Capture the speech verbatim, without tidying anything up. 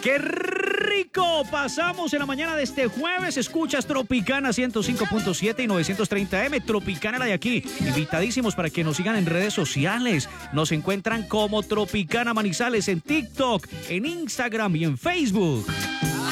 ¡Qué rico! Pasamos en la mañana de este jueves. Escuchas Tropicana ciento cinco punto siete y novecientos treinta eme. Tropicana la de aquí. Invitadísimos para que nos sigan en redes sociales. Nos encuentran como Tropicana Manizales en TikTok, en Instagram y en Facebook.